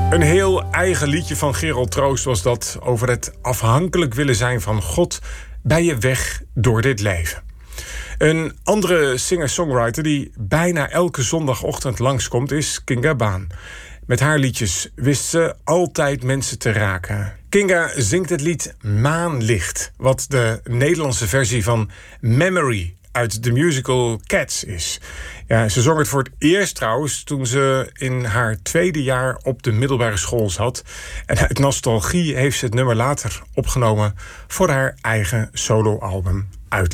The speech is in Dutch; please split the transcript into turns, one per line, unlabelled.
Een heel eigen liedje van Gerald Troost was dat, over het afhankelijk willen zijn van God bij je weg door dit leven. Een andere singer-songwriter die bijna elke zondagochtend langskomt is Kinga Baan. Met haar liedjes wist ze altijd mensen te raken. Kinga zingt het lied Maanlicht, wat de Nederlandse versie van Memory uit de musical Cats is. Ja, ze zong het voor het eerst trouwens toen ze in haar 2e jaar op de middelbare school zat. En uit nostalgie heeft ze het nummer later opgenomen voor haar eigen soloalbum Uit